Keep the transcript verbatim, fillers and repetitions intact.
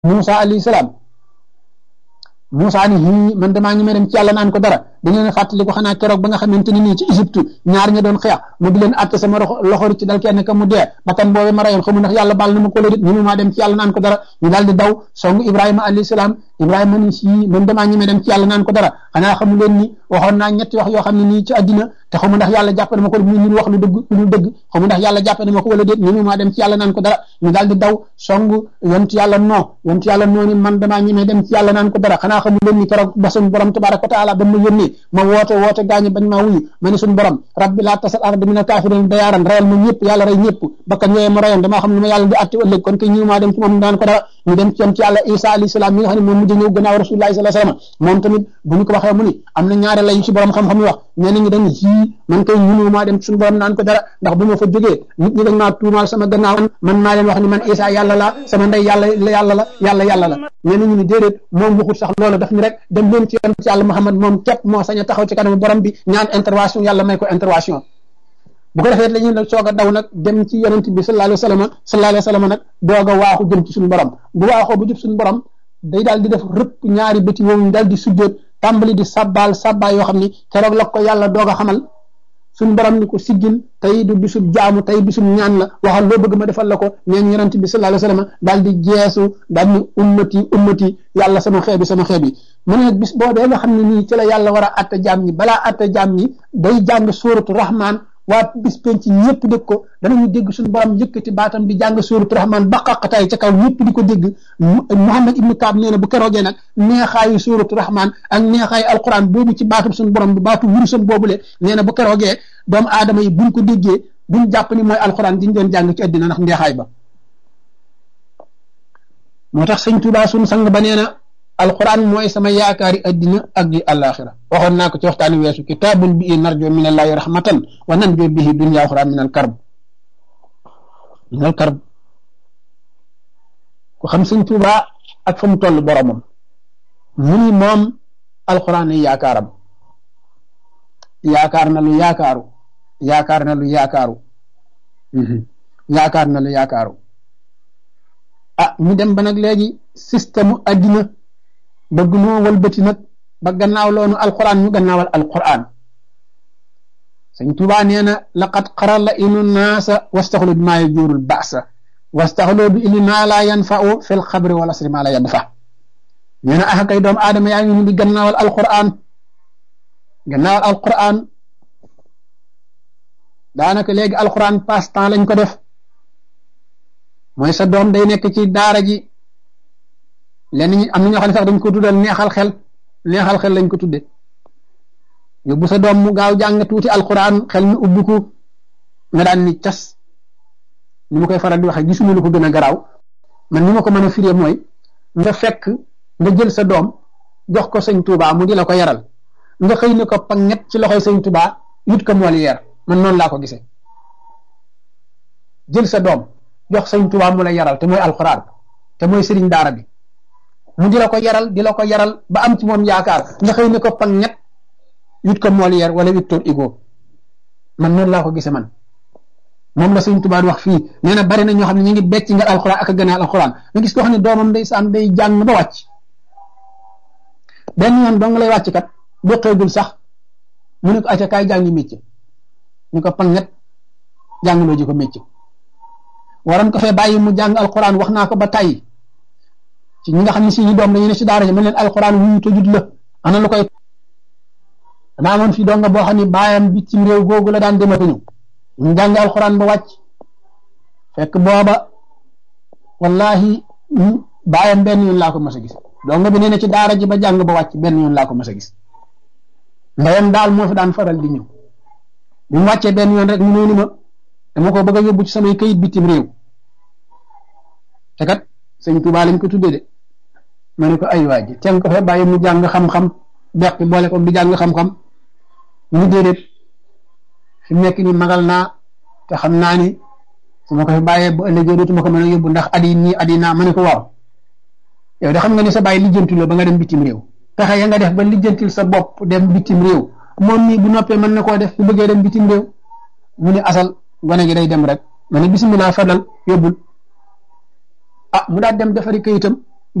Moussa alayhi salaam Moussa ni hi man damaa ñi may dem ci yàlla naan ko dara da ngeen a fàttali ko xanaa keroog ba nga xamante ni nii ci Égypte ñaar ña doon xeex mu di leen atte sama loxo ci dal kenn ka mu dee bakkan boobu ma rayoon xamu ndax yàlla baal na ma ko la dit ñu maa dem ci yàlla naan ko dara ñu daal di daw songu Ibrahima alayhi salaam Ibrahima ni si man damaa ñi may dem ci yàlla naan ko dara xanaa xamu leen ni waxoon naa ñetti wax yoo xam ne nii ci àddina te xamu ndax yàlla jàpp na ma ko mu ñu wax lu dëgg lu dëgg xamu ndax yàlla jàpp na ma ko wala déet ñu maa dem ci yàlla naan ko dara ñu daal di daw songu yontu yàlla noo yontu yàlla noo ni man damaa ñi may dem ci yàlla naan ko dara xanaa xamu leen ni keroog ba suñ borom tabaraka wa taala ba ma yónnee ma woote woote gaañu bañ maa wuyu ma ni suñ borom rabbi laa tasal ardi mina kaafiriin dayaaran rayal ma ñëpp yàlla rey ñëpp bakkan yooyu ma rayoon damaa xam ne ma yàlla di atti ëllëg kon kay ñëw maa dem ci moom naan ko dara ñu dem ci yonent yàlla Isa alayhi salaam mi nga xam ne moom mujj ñëw gannaaw rasulullahi sallallahu alayhi wasallam moom tamit bu ñu ko waxee mu ni am na ñaari lay ci borom xam-xam yi wax ñeneen ñi dañ ci man kay ñëw maa dem ci suñu borom naan ko dara ndax bu ma fa jógee nit ñi dañ maa tuumaal sama gannaaw man maa leen wax ni man Isa yàlla la sama ndey yàlla yàlla la yàlla yàlla la ñeneen ñi ni déedéet moom waxut sax loolu daf ni rek dem leen ci yonent yàlla Muhammad moom képp moo sañ a taxaw ci kanamu borom bi ñaan intervention yàlla may ko intervention bu ko defee la ñuy soog a daw nag dem ci yonent bi sallallahu alayhi wa sallam sallallahu alayhi wa sallam nag doog a waaxu jëm ci suñu borom bu waaxoo bu jub suñu borom day daal di def rëpp ñaari bëti woowu ñu daal di sujjóot tàmbali di sabbaal sabbaal yoo xam ni keroog la ko yàlla doog a xamal suñu borom ni ko siggil tey du bisub jaamu tey bisub ñaan la waxal loo bëgg ma defal la ko neen yonent bi sallallahu alayhi wa sallam daal di jeesu daal ni ummati ummati yàlla sama xeebi sama xeebi mu ne nag bis boobee nga xam ne nii ci la yàlla war a atta jaam ñi balaa atta jaam ñi day jàng suuratu rahman waa bis penc ñëpp dégg ko danañu dégg suñu borom yëkkati baatam di jàng suuratu rahman ba xaqataay ca kaw ñëpp di ko dégg Muhammad ibnu Kaab nee na bu keroogee nag neexaayu suuratu rahman ak neexaayu alquran boobu ci baatum suñu borom bi baatu wurusam boobule nee na bu keroogee doomu aadama yi buñ ko déggee buñ jàpp ni mooy alquran diñ doon jàng ci àddina ndax neexaay ba moo tax sëñ Tuubaa suñu sang ba nee na alquran mooy sama yaakaari addina ak di alaxira waxoon naa ko ci waxtaani weesu kitaabun bi narjo min allahi rahmatan wa nanjo bihi dunya uxra min al karb min al karb ku xam sëñ Tuubaa ak fa mu toll boromam mu ni moom alquran ay yaakaaram yaakaar na lu yaakaaru yaakaar na lu yaakaaru yaakaar na lu yaakaaru ah ñu dem ba nag léegi système addina bëgg noo walbati nag ba gannaaw loonu alquran ñu gannaawal alquran sëñ Tuubaa nee na laqad qarala inu naasa wastaxlu bi maa yajuurul baasa wastaxlu bi ili maa laa yanfau fi lxabri wal asri maa laa yanfa nee na ah kay doomu aadama yaa ngi ñu di gannaawal alquran gannaawal alquran daanaka léegi alquran passe temps lañ ko def mooy sa doom day nekk ci daara ji lenn ñi am na ñoo xam ne sax dañ ko tuddal neexal xel neexal xel lañ ko tudde yóbbu sa doom mu gaaw jàng tuuti alquran xel mi ubbiku nga daan ni cas ni ma koy faral di waxee gisuma lu ko gën a garaaw man ni ma ko mën a firee mooy nga fekk nga jël sa doom jox ko sëñ Tuubaa mu di la ko yaral nga xëy ne ko panget ci loxoy sëñ Tuubaa yut ko Molière man noonu laa ko gisee jël sa doom jox sëñ Tuubaa mu la yaral te mooy alquran te mooy sëriñ daara bi mu di la ko yaral di la ko yaral ba am ci moom yaakaar nga xëy ne ko pang ñett yut ko Molière wala Victor Hugo man noonu laa ko gisee man moom la sëñ Tuubaa wax fii nee na bari na ñoo xam ne ñu ngi becc nga alxuraan ak a gën a alxuraan nga gis koo xam ne doomam day saan day jàng ba wàcc benn yoon dong lay wàcc kat boqeegul sax mu ne ko acca kaay jàngi métier ñu ko pang ñett jàngaloo ji ko métier waroon ko fee bàyyi mu jàng alxuraan wax naa ko ba tàyyi ci ñi nga xam ne si ñu doom dañu ne si daara ji mën leen alxuraan wuyu tojut la ana lu koy daa amoon fii donga boo xam ne baayam bitim réew googu la daan demata ñëw ñu jàng alxuraan ba wàcc fekk booba wallahi baayam benn yoon laa ko mas a gis donga bi nee na ci daara ji ba jàng ba wàcc benn yoon laa ko mas a gis ndeyam daal moo fi daan faral di ñëw bi mu wàccee benn yoon rek mu noonu ma dama ko bëgg a yóbbu ci samay kayit bitim réew te kat sëñ Tuubaa lañ ko tuddee de ma ne ko ay waa ji teel ko fa bàyyi mu jàng xam-xam beqi boole ko di jàng xam-xam mu déedéet fi mu nekk ni magal naa te xam naa ni su ma ko fi bàyyee bu ëllëgee dootuma ko mën a yóbbu ndax adi nii adi naa ma ne ko waaw yow de xam nga ni sa bàyyi lijjantil la ba nga dem bitim réew pexe ya nga def ba lijjantil sa bopp dem bitim réew moom nii bu noppee mën na koo def bu bëggee dem bitim réew mu ne asal gone gi day dem rek ma ne bisimilah fadal yóbbul ah mu daal dem defari kayitam